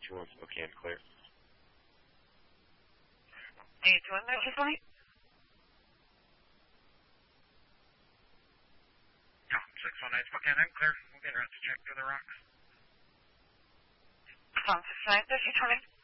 621 Spokane, clear. 821, that's your flight? Yeah, 619 Spokane, I'm clear. We'll get around to check through the rocks. 619, that's your 20.